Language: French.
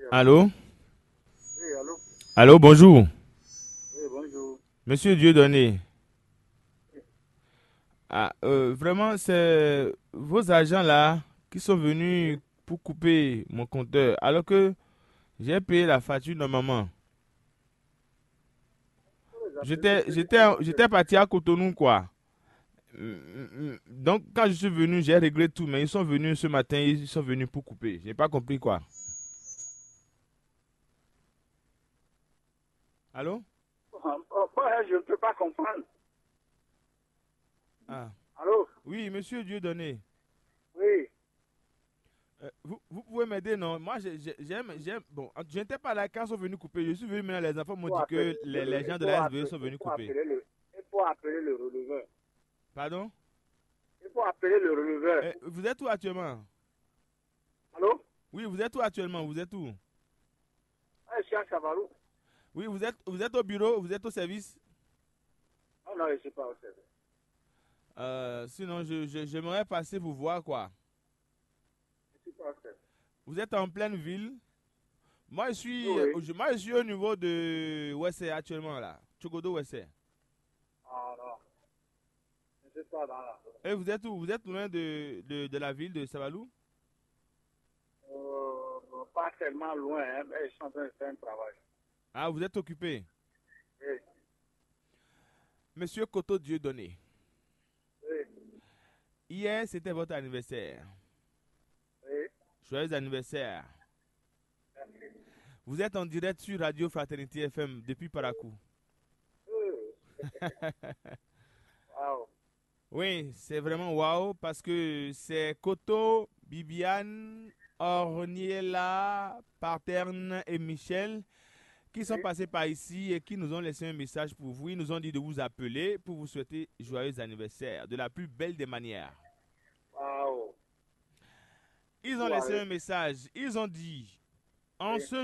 Allô? Oui, allô? Allô, bonjour. Oui, bonjour. Monsieur Dieudonné. Vraiment, c'est vos agents là qui sont venus pour couper mon compteur alors que j'ai payé la facture normalement. Vous appelez monsieur de J'étais parti à Cotonou quoi. Donc quand je suis venu, j'ai réglé tout, mais ils sont venus ce matin, ils sont venus pour couper. J'ai pas compris quoi. Allô? Moi, je ne peux pas comprendre. Ah. Allô? Oui, monsieur Dieudonné. Oui. Vous pouvez m'aider, non? Moi, bon, je n'étais pas là quand ils sont venus couper. Je suis venu maintenant, les enfants m'ont dit que les gens de la SVE sont venus couper. Il faut appeler le releveur. Pardon? Il faut appeler le releveur. Vous êtes où actuellement? Allô? Oui, vous êtes où actuellement? Vous êtes où? Ah, je suis à Savarou. Oui, vous êtes au bureau, vous êtes au service? Oh non, je ne suis pas au service. Sinon, j'aimerais passer vous voir, quoi. Je ne suis pas au service. Vous êtes en pleine ville. Oui, oui. Moi, je suis au niveau de Wessé actuellement, là. Chogodo Wessé. Ah non, je ne suis pas dans la zone. Et vous êtes où? Vous êtes loin de la ville de Savalou? Pas tellement loin, hein, mais je suis en train de faire un travail. Ah, vous êtes occupé. Oui, Monsieur Koto Dieudonné. oui, Hier, c'était votre anniversaire. oui. Joyeux anniversaire. Merci. Vous êtes en direct sur Radio Fraternité FM depuis Parakou. Oui. Wow. Oui, c'est vraiment waouh parce que c'est Koto, Bibiane, Orniela, Paterne et Michel qui sont Oui. passés par ici et qui nous ont laissé un message pour vous. Ils nous ont dit de vous appeler pour vous souhaiter joyeux anniversaire de la plus belle des manières. Wow. Ils ont Où laissé allez? un message. Ils ont dit, en Oui. ce